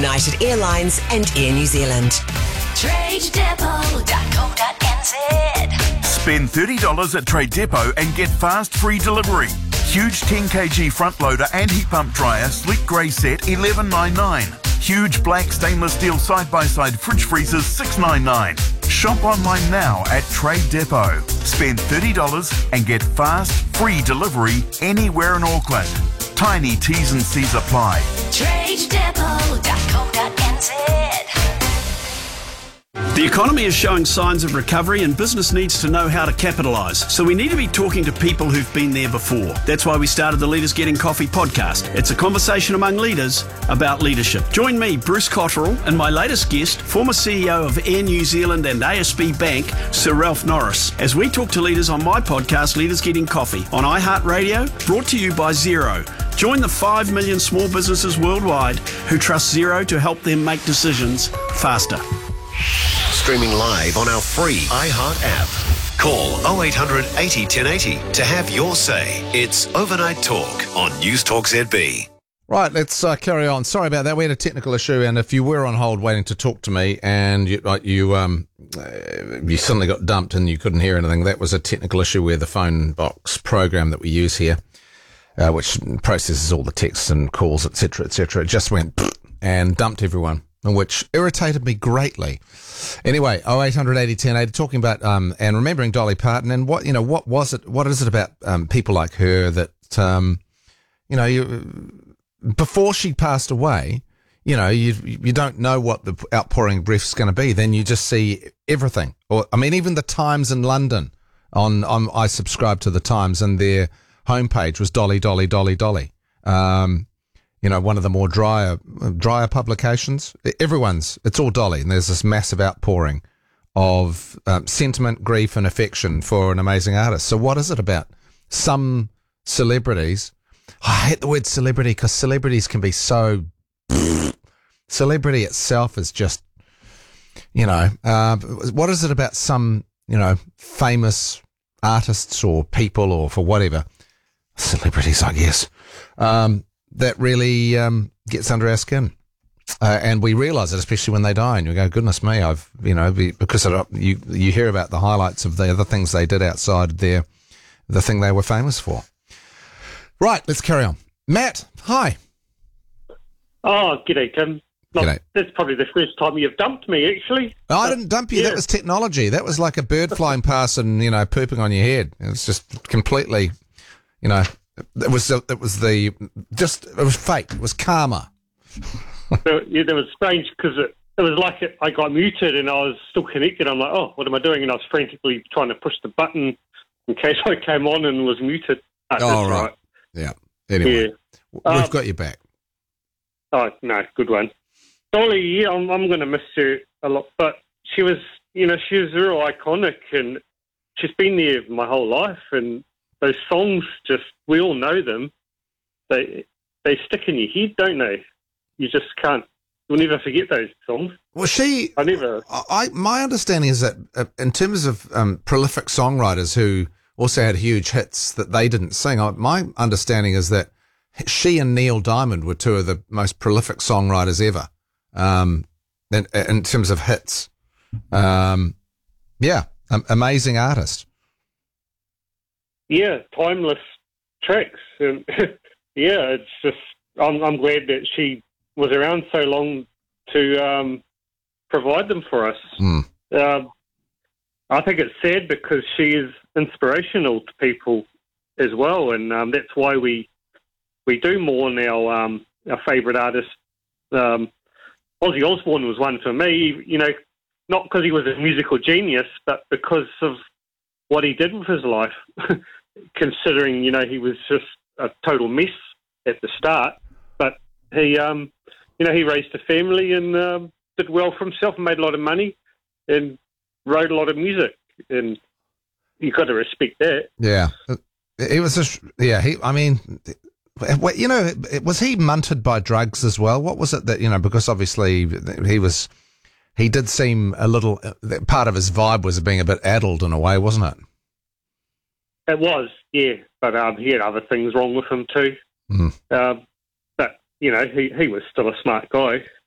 United Airlines and Air New Zealand. TradeDepot.co.nz. Spend $30 at Trade Depot and get fast free delivery. Huge 10kg front loader and heat pump dryer, sleek grey set, $11.99. Huge black stainless steel side-by-side fridge freezers, $6.99. Shop online now at Trade Depot. Spend $30 and get fast free delivery anywhere in Auckland. Tiny T's and C's apply. TradeDepot.co.nz. The economy is showing signs of recovery and business needs to know how to capitalise. So we need to be talking to people who've been there before. That's why we started the Leaders Getting Coffee podcast. It's a conversation among leaders about leadership. Join me, Bruce Cotterill, and my latest guest, former CEO of Air New Zealand and ASB Bank, Sir Ralph Norris, as we talk to leaders on my podcast, Leaders Getting Coffee, on iHeartRadio, brought to you by Xero. Join the 5 million small businesses worldwide who trust Xero to help them make decisions faster. Streaming live on our free iHeart app. Call 0800 80 1080 to have your say. It's Overnight Talk on News Talk ZB. Right, let's carry on. Sorry about that. We had a technical issue, and if you were on hold waiting to talk to me and you suddenly got dumped and you couldn't hear anything, that was a technical issue where the phone box program that we use here, which processes all the texts and calls, etc., it just went and dumped everyone, which irritated me greatly. Anyway, 0800 80 1080, talking about and remembering Dolly Parton, and what is it about people like her that before she passed away, you don't know what the outpouring of grief is going to be. Then you just see everything. Or even the Times in London I subscribe to the Times, and their homepage was Dolly, Dolly, Dolly, Dolly. One of the more drier publications. It's all Dolly, and there's this massive outpouring of sentiment, grief, and affection for an amazing artist. So what is it about some celebrities? I hate the word celebrity because celebrities can be so... Celebrity itself is just, what is it about some, famous artists or people or for whatever, celebrities, I guess, that really gets under our skin. And we realise it, especially when they die, and you go, goodness me, because you hear about the highlights of the other things they did outside the thing they were famous for. Right, let's carry on. Matt, hi. Oh, g'day, Tim. G'day. That's probably the first time you've dumped me, actually. No, I didn't dump you. Yeah. That was technology. That was like a bird flying past and, pooping on your head. It was just completely, it was fate. It was karma. That was strange because it was like I got muted and I was still connected. I'm like, oh, what am I doing? And I was frantically trying to push the button in case I came on and was muted. Oh, right. Yeah. Anyway, we've got you back. Oh, no, good one. Dolly, yeah, I'm going to miss her a lot, but she was real iconic, and she's been there my whole life, and those songs we all know them. They stick in your head, don't they? You just can't, you'll never forget those songs. Well, my understanding is that in terms of prolific songwriters who also had huge hits that they didn't sing, my understanding is that she and Neil Diamond were two of the most prolific songwriters ever. In terms of hits. Amazing artist. Yeah, timeless tracks. And it's just, I'm glad that she was around so long to provide them for us. I think it's sad because she is inspirational to people as well, and that's why we do mourn our favourite artists. Ozzy Osbourne was one for me, not because he was a musical genius, but because of what he did with his life, considering, he was just a total mess at the start. But he, he raised a family and did well for himself and made a lot of money and wrote a lot of music. And you've got to respect that. Yeah. It was just, was he munted by drugs as well? What was it that, because obviously he did seem a little, part of his vibe was being a bit addled in a way, wasn't it? It was, yeah. But he had other things wrong with him too. But, he was still a smart guy.